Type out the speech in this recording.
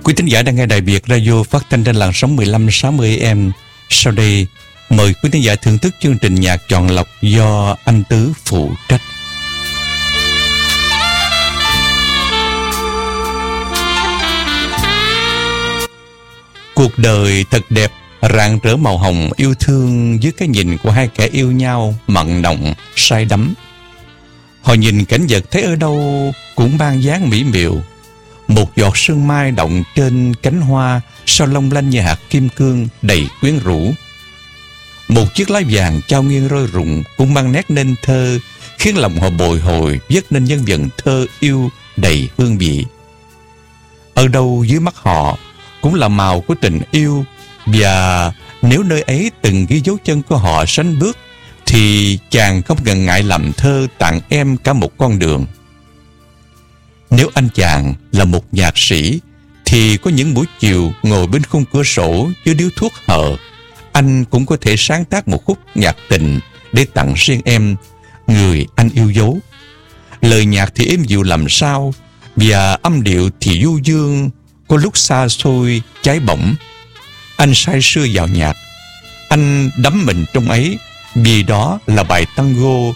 Quý thính giả đang nghe Đài Việt Radio phát thanh trên làn sóng 1560 AM. Sau đây, mời quý thính giả thưởng thức chương trình nhạc chọn lọc do anh Tứ phụ trách. Cuộc đời thật đẹp, rạng rỡ màu hồng yêu thương dưới cái nhìn của hai kẻ yêu nhau mặn nồng, say đắm. Họ nhìn cảnh vật thấy ở đâu cũng mang dáng mỹ miều. Một giọt sương mai động trên cánh hoa sao long lanh như hạt kim cương đầy quyến rũ. Một chiếc lá vàng trao nghiêng rơi rụng cũng mang nét nên thơ, khiến lòng họ bồi hồi viết nên nhân vật thơ yêu đầy hương vị. Ở đâu dưới mắt họ cũng là màu của tình yêu, và nếu nơi ấy từng ghi dấu chân của họ sánh bước thì chàng không ngần ngại làm thơ tặng em cả một con đường. Nếu anh chàng là một nhạc sĩ thì có những buổi chiều ngồi bên khung cửa sổ với điếu thuốc hờ, anh cũng có thể sáng tác một khúc nhạc tình để tặng riêng em, người anh yêu dấu. Lời nhạc thì êm dịu làm sao, và âm điệu thì du dương, có lúc xa xôi cháy bỏng. Anh say sưa vào nhạc, anh đắm mình trong ấy, vì đó là bài tango